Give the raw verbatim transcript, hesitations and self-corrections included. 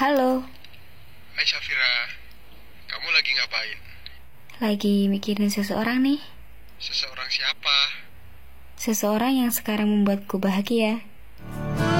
Halo, Hai Safira, kamu lagi ngapain? lagi mikirin seseorang nih. Seseorang siapa? Seseorang yang sekarang membuatku bahagia.